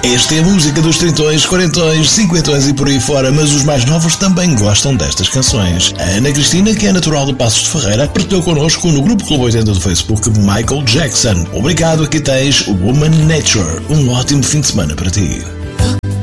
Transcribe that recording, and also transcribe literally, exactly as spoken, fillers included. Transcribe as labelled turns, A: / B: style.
A: Esta é a música dos trintões, quarentões, cinquentões e por aí fora, mas os mais novos também gostam destas canções. A Ana Cristina, que é natural de Passos de Ferreira, partilhou connosco no grupo Clube oitenta do Facebook Michael Jackson. Obrigado, aqui tens Woman Nature. Um ótimo fim de semana para ti.